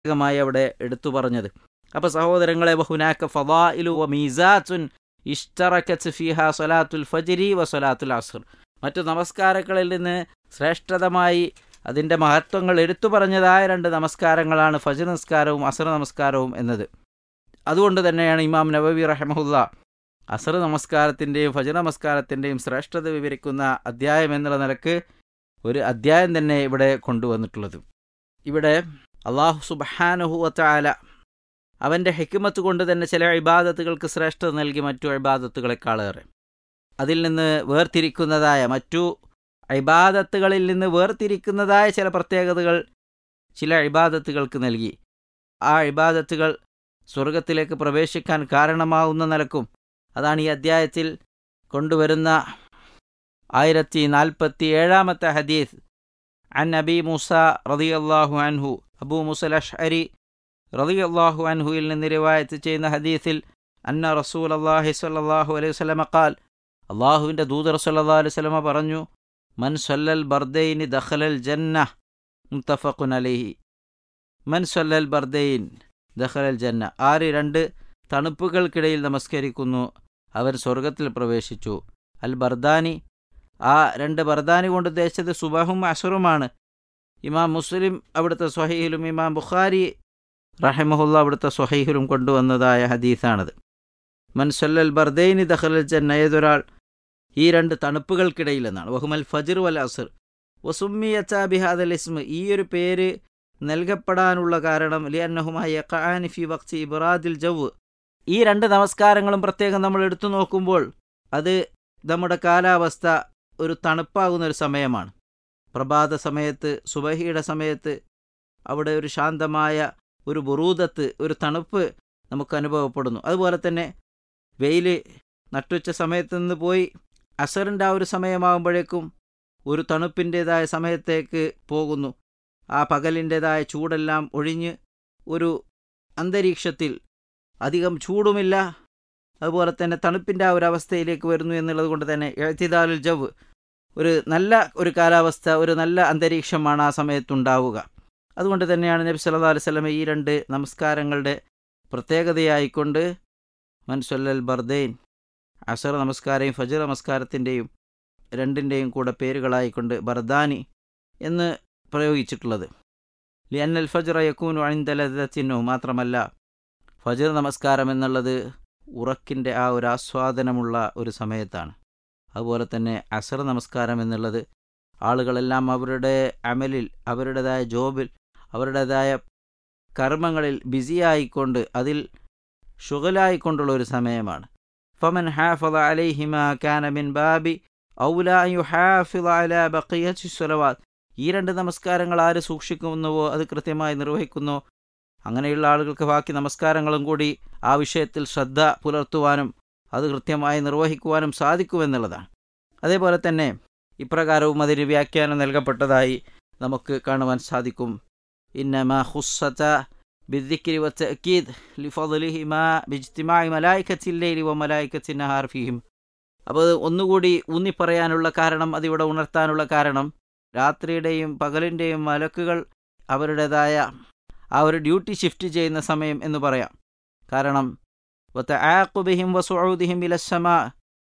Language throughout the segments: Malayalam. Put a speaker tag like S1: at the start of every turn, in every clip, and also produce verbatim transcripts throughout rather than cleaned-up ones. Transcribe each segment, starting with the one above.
S1: മായി അവിടെ എടുത്തു പറഞ്ഞത്. അപ്പോൾ സഹോദരങ്ങളെ, വഹുനാക ഫളായിലു വ മീസാത്തുൻ ഇഷ്തറകത് ഫീഹാ സ്വലാത്തുൽ ഫജ്രി വ സ്വലാത്തുൽ അസ്ർ. മറ്റു നമസ്കാരങ്ങളിൽ നിന്ന് ശ്രേഷ്ഠതമായി അതിൻ്റെ മഹത്വങ്ങൾ എടുത്തു പറഞ്ഞതായ രണ്ട് നമസ്കാരങ്ങളാണ് ഫജ്ർ നമസ്കാരവും അസ്ർ നമസ്കാരവും എന്നത്. അതുകൊണ്ട് തന്നെയാണ് ഇമാം നവവി റഹിമഹുല്ലാ അസ്ർ നമസ്കാരത്തിൻ്റെയും ഫജ്ർ നമസ്കാരത്തിൻ്റെയും ശ്രേഷ്ഠത വിവരിക്കുന്ന അധ്യായം എന്നുള്ള നിലക്ക് ഒരു അധ്യായം തന്നെ ഇവിടെ കൊണ്ടുവന്നിട്ടുള്ളത്. ഇവിടെ അല്ലാഹു സുബ്ഹാനഹു വ തആല അവൻ്റെ ഹിക്മത്ത് കൊണ്ട് തന്നെ ചില ഇബാദത്തുകൾക്ക് ശ്രേഷ്ഠത നൽകി മറ്റു ഇബാദത്തുകളെക്കാളേറെ. അതിൽ നിന്ന് വേർതിരിക്കുന്നതായ മറ്റു ഇബാദത്തുകളിൽ നിന്ന് വേർതിരിക്കുന്നതായ ചില പ്രത്യേകതകൾ ചില ഇബാദത്തുകൾക്ക് നൽകി. ആ ഇബാദത്തുകൾ സ്വർഗത്തിലേക്ക് പ്രവേശിക്കാൻ കാരണമാവുന്ന നിലക്കും അതാണ് ഈ അദ്ധ്യായത്തിൽ കൊണ്ടുവരുന്ന ആയിരത്തി നാൽപ്പത്തി ഏഴാമത്തെ ഹദീസ്. അൻ അബി മൂസ റളിയല്ലാഹു അൻഹു, അബൂ മൂസൽ അശ്അരി റളിയല്ലാഹു അൻഹുവിൽ നിന്ന് റിവായത്ത് ചെയ്യുന്ന ഹദീസിൽ അന്ന റസൂലല്ലാഹി സ്വല്ലല്ലാഹു അലൈഹി വസല്ലമ ഖാൽ, അല്ലാഹുവിൻ്റെ ദൂതർ സ്വല്ലല്ലാഹു അലൈഹി വസല്ലമ പറഞ്ഞു, മൻ സല്ലൽ ബർദൈനി ദഖലൽ ജന്ന, മുത്തഫഖുൻ അലൈഹി. മൻ സല്ലൽ ബർദൈൻ ദഖലൽ ജന്ന, ആര് രണ്ട് തണുപ്പുകൾക്കിടയിൽ നമസ്കരിക്കുന്നു അവൻ സ്വർഗത്തിൽ പ്രവേശിച്ചു. അൽ ബർദാനി, ആ രണ്ട് ബർദാനി കൊണ്ട് ഉദ്ദേശിച്ചത് സുബഹും അസ്റുമാണ്. ഇമാം മുസ്ലിം അവിടുത്തെ സ്വഹീഹിലും ഇമാം ബുഖാരി റഹിമഹുല്ല അവിടുത്തെ സ്വഹീഹിലും കൊണ്ടുവന്നതായ ഹദീസാണത്. മൻ സല്ലൽ ബർദൈനി ദഖലൽ ജന്ന, ഏതൊരാൾ ഈ രണ്ട് തണുപ്പുകൾക്കിടയിൽ എന്നാണ്. വഹുമൽ ഫജ്ർ വൽ അസ്ർ വസുമ്മിയത ബിഹാദൽ ഇസ്മ, ഈ ഒരു പേര് നൽകപ്പെടാനുള്ള കാരണം ലിഅന്നഹുമാ യഖഅാനി ഫി വഖ്തി ഇബ്റാദിൽ ജവ്, ഈ രണ്ട് നമസ്കാരങ്ങളും പ്രത്യേകം നമ്മൾ എടുത്തു നോക്കുമ്പോൾ അത് നമ്മുടെ കാലാവസ്ഥ ഒരു തണുപ്പാകുന്ന ഒരു സമയമാണ്. പ്രഭാത സമയത്ത് സുബഹിയുടെ സമയത്ത് അവിടെ ഒരു ശാന്തമായ ഒരു ബുറൂദത്ത്, ഒരു തണുപ്പ് നമുക്ക് അനുഭവപ്പെടുന്നു. അതുപോലെ തന്നെ വെയിൽ നട്ടുച്ച സമയത്ത് നിന്ന് പോയി അസറിൻ്റെ ആ ഒരു സമയമാകുമ്പോഴേക്കും ഒരു തണുപ്പിൻ്റേതായ സമയത്തേക്ക് പോകുന്നു. ആ പകലിൻ്റേതായ ചൂടെല്ലാം ഒഴിഞ്ഞ് ഒരു അന്തരീക്ഷത്തിൽ അധികം ചൂടുമില്ല, അതുപോലെ തന്നെ തണുപ്പിൻ്റെ ആ ഒരു അവസ്ഥയിലേക്ക് വരുന്നു എന്നുള്ളത് കൊണ്ട് തന്നെ ഇഅ്തിദാലുൽ ജവ്, ഒരു നല്ല ഒരു കാലാവസ്ഥ, ഒരു നല്ല അന്തരീക്ഷമാണ് ആ സമയത്തുണ്ടാവുക. അതുകൊണ്ട് തന്നെയാണ് നബി സല്ലല്ലാഹു അലൈഹി വസല്ലം ഈ രണ്ട് നമസ്കാരങ്ങളുടെ പ്രത്യേകതയായിക്കൊണ്ട് മൻ സല്ലൽ ബർദൈൻ, അസർ നമസ്കാരവും ഫജ്ർ നമസ്കാരത്തിൻ്റെയും രണ്ടിൻ്റെയും കൂടെ പേരുകളായിക്കൊണ്ട് ബർദാനി എന്ന് പ്രയോഗിച്ചിട്ടുള്ളത്. ലിഅന്നൽ ഫജ്റ യകൂനു ഇൻദ ലദ്ദത്തിനു, മാത്രമല്ല ഫജ്ർ നമസ്കാരം എന്നുള്ളത് ഉറക്കിൻ്റെ ആ ഒരു ആസ്വാദനമുള്ള ഒരു സമയത്താണ്. അതുപോലെ തന്നെ അസർ നമസ്കാരം എന്നുള്ളത് ആളുകളെല്ലാം അവരുടെ അമലിൽ, അവരുടേതായ ജോബിൽ, അവരുടേതായ കർമ്മങ്ങളിൽ ബിസിയായിക്കൊണ്ട് അതിൽ ഷുഗലായിക്കൊണ്ടുള്ള ഒരു സമയമാണ്. ഫമൻ ഹാഫള അലൈഹിമാ കാന മിൻ ബാബി ഔലാ അൻ യുഹാഫിള അലാ ബഖിയത്തി സ്വലവാത്ത്, ഈ രണ്ട് നമസ്കാരങ്ങൾ ആര് സൂക്ഷിക്കുന്നുവോ, അത് കൃത്യമായി നിർവഹിക്കുന്നോ, അങ്ങനെയുള്ള ആളുകൾക്ക് ബാക്കി നമസ്കാരങ്ങളും കൂടി ആ വിഷയത്തിൽ ശ്രദ്ധ പുലർത്തുവാനും അത് കൃത്യമായി നിർവഹിക്കുവാനും സാധിക്കുമെന്നുള്ളതാണ്. അതേപോലെ തന്നെ ഇപ്രകാരവും അതിന് വ്യാഖ്യാനം നൽകപ്പെട്ടതായി നമുക്ക് കാണുവാൻ സാധിക്കും. ഇന്നമാ ഖുസ്സത ബിദ്ദിക്രി വതഅകീദ് ലിഫളലിഹിമാ ബിജ്തിമാഇ മലായികത്തിൽ ലൈലി വ മലായികത്തിൻ നഹാർ ഫീഹിം. അപ്പോൾ ഒന്നുകൂടി ഊന്നിപ്പറയാനുള്ള കാരണം, അതിവിടെ ഉണർത്താനുള്ള കാരണം, രാത്രിയുടെയും പകലിൻ്റെയും മലക്കുകൾ അവരുടേതായ ആ ഒരു ഡ്യൂട്ടി ഷിഫ്റ്റ് ചെയ്യുന്ന സമയം എന്ന് പറയാം. കാരണം വതആഖുബിഹിം വസുഊദിഹിം ഇലസ്സമാ,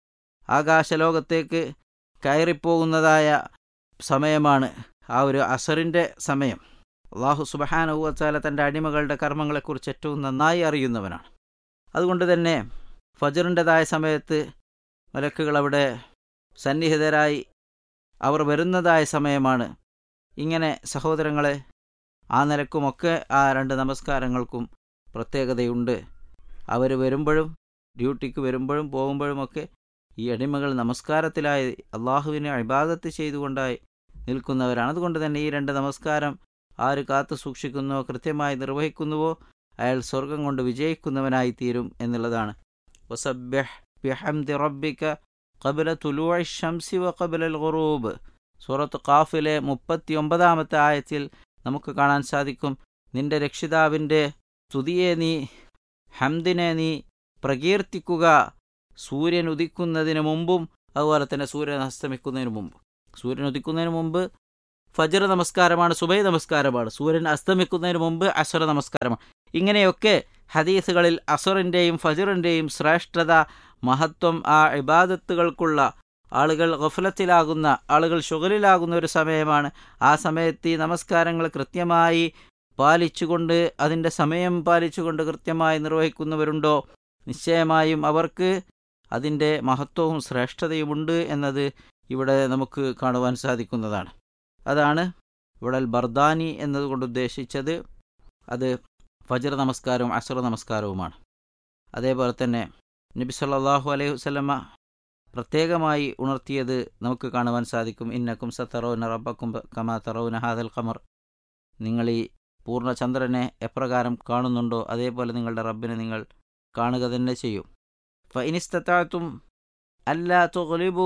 S1: ആകാശലോകത്തേക്ക് കയറിപ്പോകുന്നതായ സമയമാണ് ആ ഒരു അസറിൻ്റെ സമയം. അല്ലാഹു സുബ്ഹാനഹു വ തആല തൻ്റെ അടിമകളുടെ കർമ്മങ്ങളെക്കുറിച്ച് ഏറ്റവും നന്നായി അറിയുന്നവനാണ്. അതുകൊണ്ട് തന്നെ ഫജ്റിൻ്റെതായ സമയത്ത് മലക്കുകൾ അവിടെ സന്നിഹിതരായി അവർ വരുന്നതായ സമയമാണ്. ഇങ്ങനെ സഹോദരങ്ങളെ, ആ നിലക്കുമൊക്കെ ആ രണ്ട് നമസ്കാരങ്ങൾക്കും പ്രത്യേകതയുണ്ട്. അവർ വരുമ്പോഴും ഡ്യൂട്ടിക്ക് വരുമ്പോഴും പോകുമ്പോഴുമൊക്കെ ഈ അടിമകൾ നമസ്കാരത്തിലായി അള്ളാഹുവിനെ ഇബാദത്ത് ചെയ്തുകൊണ്ടായി നിൽക്കുന്നവരാണ്. അതുകൊണ്ട് തന്നെ ഈ രണ്ട് നമസ്കാരം ആര് കാത്തു സൂക്ഷിക്കുന്നുവോ, കൃത്യമായി നിർവഹിക്കുന്നുവോ, അയാൾ സ്വർഗം കൊണ്ട് വിജയിക്കുന്നവനായി തീരും എന്നുള്ളതാണ്. വസബ്ബിഹ് ബിഹംദി റബ്ബിക ഖബ്ല തുലൂഇ ശംസി വ ഖബ്ലൽ ഗുറൂബ്, സൂറത്ത് ഖാഫിലെ മുപ്പത്തി ഒമ്പതാമത്തെ ആയത്തിൽ നമുക്ക് കാണാൻ സാധിക്കും, നിന്റെ രക്ഷിതാവിൻ്റെ സ്തുതിയെ നീ, ഹംദിനെ നീ പ്രകീർത്തിക്കുക സൂര്യൻ ഉദിക്കുന്നതിന് മുമ്പും അതുപോലെ തന്നെ സൂര്യൻ അസ്തമിക്കുന്നതിന് മുമ്പ്. സൂര്യൻ ഉദിക്കുന്നതിന് മുമ്പ് ഫജ്ർ നമസ്കാരമാണ്, സുബൈ നമസ്കാരമാണ്, സൂര്യൻ അസ്തമിക്കുന്നതിന് മുമ്പ് അസ്ർ നമസ്കാരമാണ്. ഇങ്ങനെയൊക്കെ ഹദീസുകളിൽ അസ്റിൻ്റെയും ഫജ്റിൻ്റെയും ശ്രേഷ്ഠത, മഹത്വം, ആ ഇബാദത്തുകൾക്കുള്ള ആളുകൾ ഗഫലത്തിലാകുന്ന, ആളുകൾ ശുഗലിലാകുന്ന ഒരു സമയമാണ്. ആ സമയത്ത് ഈ നമസ്കാരങ്ങൾ കൃത്യമായി പാലിച്ചുകൊണ്ട്, അതിൻ്റെ സമയം പാലിച്ചുകൊണ്ട് കൃത്യമായി നിർവഹിക്കുന്നവരുണ്ടോ, നിശ്ചയമായും അവർക്ക് അതിൻ്റെ മഹത്വവും ശ്രേഷ്ഠതയുമുണ്ട് എന്നത് ഇവിടെ നമുക്ക് കാണുവാൻ സാധിക്കുന്നതാണ്. അതാണ് ഇവിടെ അൽ ബർദാനി എന്നതുകൊണ്ട് ഉദ്ദേശിച്ചത്. അത് ഫജ്ർ നമസ്കാരവും അസ്ർ നമസ്കാരവുമാണ്. അതേപോലെ തന്നെ നബി സല്ലല്ലാഹു അലൈഹി വസല്ലമ പ്രത്യേകമായി ഉണർത്തിയത് നമുക്ക് കാണുവാൻ സാധിക്കും. ഇന്നക്കും സതറൗന റബ്ബക്കും കമാ തറൗന ഹാദൽ ഖമർ, നിങ്ങൾ ഈ പൂർണ്ണചന്ദ്രനെ എപ്രകാരം കാണുന്നുണ്ടോ അതേപോലെ നിങ്ങളുടെ റബ്ബിനെ നിങ്ങൾ കാണുക തന്നെ ചെയ്യും. ഫഇനിസ്തതഅതും അല്ലാ തുഗ്ലിബു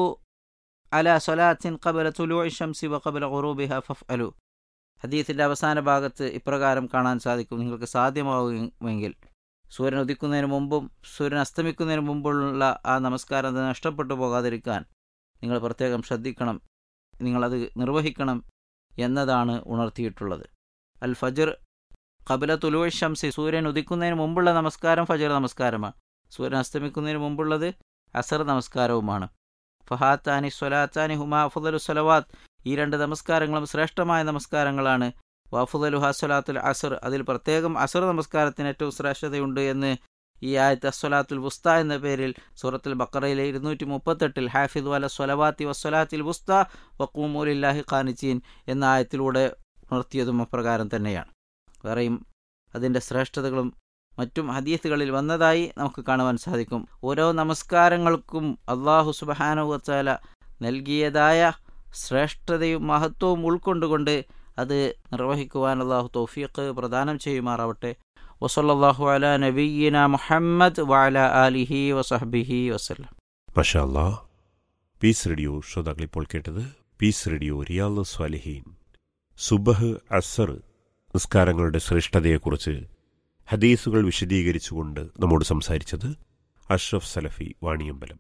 S1: അലാ സ്വലാത്തിൻ ഖബല തുലൂഇ ശംസി വഖബല ഖുറൂബിഹാ ഫഫ്അലു. ഹദീസിൻ്റെ അവസാന ഭാഗത്ത് ഇപ്രകാരം കാണാൻ സാധിക്കും, നിങ്ങൾക്ക് സാധ്യമാവുമെങ്കിൽ സൂര്യൻ ഉദിക്കുന്നതിന് മുമ്പും സൂര്യൻ അസ്തമിക്കുന്നതിന് മുമ്പുള്ള ആ നമസ്കാരം അത് നഷ്ടപ്പെട്ടു പോകാതിരിക്കാൻ നിങ്ങൾ പ്രത്യേകം ശ്രദ്ധിക്കണം, നിങ്ങളത് നിർവഹിക്കണം എന്നതാണ് ഉണർത്തിയിട്ടുള്ളത്. അൽ ഫജ്ർ ഖബല തുലൂഇ ശംസി, സൂര്യൻ ഉദിക്കുന്നതിന് മുമ്പുള്ള നമസ്കാരം ഫജ്ർ നമസ്കാരമാണ്. സൂര്യൻ അസ്തമിക്കുന്നതിന് മുമ്പുള്ളത് അസർ നമസ്കാരവുമാണ്. ഫഹാത്താനി സ്വലാത്താനി ഹുമാ അഫ്ദലു സ്വലവാത്ത്, ഈ രണ്ട് നമസ്കാരങ്ങളും ശ്രേഷ്ഠമായ നമസ്കാരങ്ങളാണ്. വഅഫ്ദലുഹാ സ്വലാത്തുൽ അസ്ർ, അതിൽ പ്രത്യേകം അസ്ർ നമസ്കാരത്തിന് ഏറ്റവും ശ്രേഷ്ഠതയുണ്ട് എന്ന് ഈ ആയത്ത് അസ്വലാത്തുൽ വുസ്ത എന്ന പേരിൽ സൂറത്തുൽ ബഖറയിലെ ഇരുന്നൂറ്റി മുപ്പത്തെട്ടിൽ ഹാഫിദു അല സ്വലവാത്തി വസ്വലാത്തിൽ വുസ്ത വഖൂമു ലില്ലാഹി ഖാനിതീൻ എന്ന ആയത്തിലൂടെ ഉണർത്തിയതും അപ്രകാരം തന്നെയാണ്. വേറെയും അതിൻ്റെ ശ്രേഷ്ഠതകളും മറ്റും ഹദീസുകളിൽ വന്നതായി നമുക്ക് കാണുവാൻ സാധിക്കും. ഓരോ നമസ്കാരങ്ങൾക്കും അല്ലാഹു സുബ്ഹാനഹു വ തആല നൽകിയതായ ശ്രേഷ്ഠതയും മഹത്വവും ഉൾക്കൊണ്ടുകൊണ്ട് അത് നിർവഹിക്കുവാൻ അല്ലാഹു തൗഫീഖ് പ്രദാനം ചെയ്യുമാറാവട്ടെ. വസല്ലല്ലാഹു അലാ നബിയ്യിനാ മുഹമ്മദ് വഅലാ ആലിഹി വസഹ്ബിഹി വസല്ലം.
S2: മാഷാ അല്ലാഹ്. പീസ് റേഡിയോ ശ്രോതാക്കൾ ഇപ്പോൾ കേട്ടത് പീസ് റേഡിയോ റിയാദ് സ്വാലിഹീൻ സുബഹ് അസ്ർ നിസ്കാരങ്ങളുടെ ശ്രേഷ്ഠതയെക്കുറിച്ച് ഹദീസുകൾ വിശദീകരിച്ചുകൊണ്ട് നമ്മോട് സംസാരിച്ചത് അഷ്റഫ് സലഫി വാണിയമ്പലം.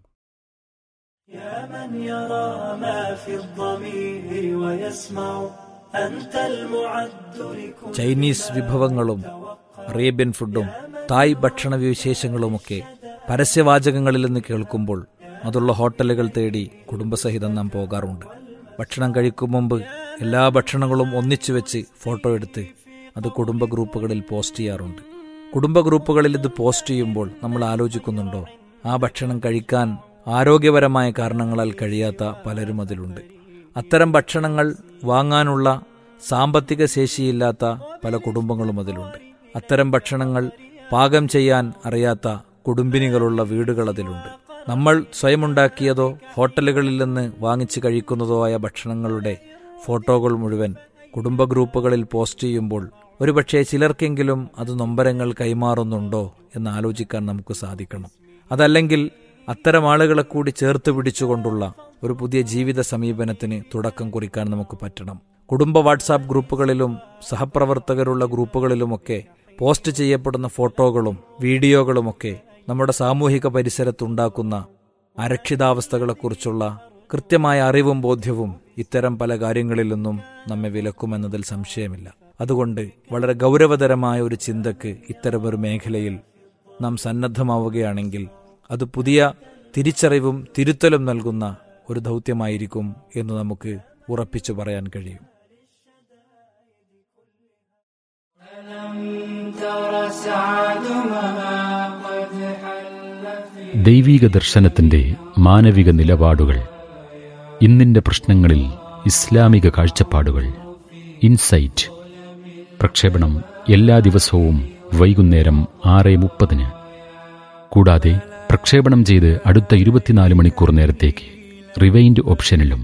S3: ചൈനീസ് വിഭവങ്ങളും അറേബ്യൻ ഫുഡും തായ് ഭക്ഷണ വിശേഷങ്ങളുമൊക്കെ പരസ്യവാചകങ്ങളിൽ നിന്ന് കേൾക്കുമ്പോൾ അതുള്ള ഹോട്ടലുകൾ തേടി കുടുംബസഹിതം നാം പോകാറുണ്ട്. ഭക്ഷണം കഴിക്കും മുമ്പ് എല്ലാ ഭക്ഷണങ്ങളും ഒന്നിച്ചു വെച്ച് ഫോട്ടോ എടുത്ത് അത് കുടുംബ ഗ്രൂപ്പുകളിൽ പോസ്റ്റ് ചെയ്യാറുണ്ട്. കുടുംബ ഗ്രൂപ്പുകളിൽ ഇത് പോസ്റ്റ് ചെയ്യുമ്പോൾ നമ്മൾ ആലോചിക്കുന്നുണ്ടോ, ആ ഭക്ഷണം കഴിക്കാൻ ആരോഗ്യപരമായ കാരണങ്ങളാൽ കഴിയാത്ത പലരും അതിലുണ്ട്. അത്തരം ഭക്ഷണങ്ങൾ വാങ്ങാനുള്ള സാമ്പത്തിക ശേഷിയില്ലാത്ത പല കുടുംബങ്ങളും അതിലുണ്ട്. അത്തരം ഭക്ഷണങ്ങൾ പാകം ചെയ്യാൻ അറിയാത്ത കുടുംബിനികളുള്ള വീടുകൾ അതിലുണ്ട്. നമ്മൾ സ്വയമുണ്ടാക്കിയതോ ഹോട്ടലുകളിൽ നിന്ന് വാങ്ങിച്ച് കഴിക്കുന്നതോ ആയ ഭക്ഷണങ്ങളുടെ ഫോട്ടോകൾ മുഴുവൻ കുടുംബ ഗ്രൂപ്പുകളിൽ പോസ്റ്റ് ചെയ്യുമ്പോൾ ഒരുപക്ഷെ ചിലർക്കെങ്കിലും അത് നൊമ്പരങ്ങൾ കൈമാറുന്നുണ്ടോ എന്ന് ആലോചിക്കാൻ നമുക്ക് സാധിക്കണം. അതല്ലെങ്കിൽ അത്തരം ആളുകളെ കൂടി ചേർത്ത് പിടിച്ചുകൊണ്ടുള്ള ഒരു പുതിയ ജീവിത സമീപനത്തിന് തുടക്കം കുറിക്കാൻ നമുക്ക് പറ്റണം. കുടുംബ വാട്സാപ്പ് ഗ്രൂപ്പുകളിലും സഹപ്രവർത്തകരുള്ള ഗ്രൂപ്പുകളിലുമൊക്കെ പോസ്റ്റ് ചെയ്യപ്പെടുന്ന ഫോട്ടോകളും വീഡിയോകളുമൊക്കെ നമ്മുടെ സാമൂഹിക പരിസരത്തുണ്ടാക്കുന്ന അരക്ഷിതാവസ്ഥകളെക്കുറിച്ചുള്ള കൃത്യമായ അറിവും ബോധ്യവും ഇത്തരം പല കാര്യങ്ങളിൽ നിന്നും നമ്മെ വിലക്കുമെന്നതിൽ സംശയമില്ല. അതുകൊണ്ട് വളരെ ഗൗരവതരമായ ഒരു ചിന്തക്ക് ഇത്തരമൊരു മേഖലയിൽ നാം സന്നദ്ധമാവുകയാണെങ്കിൽ അത് പുതിയ തിരിച്ചറിവും തിരുത്തലും നൽകുന്ന ഒരു ദൗത്യമായിരിക്കും എന്ന് നമുക്ക് ഉറപ്പിച്ചു പറയാൻ കഴിയും.
S4: ദൈവിക ദർശനത്തിന്റെ മാനവിക നിലപാടുകൾ, ഇന്നിന്റെ പ്രശ്നങ്ങളിൽ ഇസ്ലാമിക കാഴ്ചപ്പാടുകൾ, ഇൻസൈറ്റ് പ്രക്ഷേപണം എല്ലാ ദിവസവും വൈകുന്നേരം ആറ് മുപ്പതിന്. കൂടാതെ പ്രക്ഷേപണം ചെയ്ത് അടുത്ത ഇരുപത്തിനാല് മണിക്കൂർ നേരത്തേക്ക് റിവൈൻഡ് ഓപ്ഷനിലും.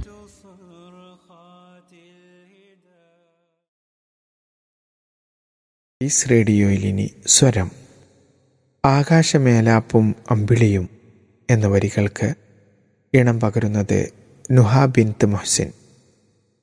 S5: പീസ് റേഡിയോയിലിനി സ്വരം. ആകാശമേലാപ്പും അമ്പിളിയും എന്ന വരികൾക്ക് ഇണം പകരുന്നത് നുഹ ബിൻത്ത് മുഹ്സിൻ.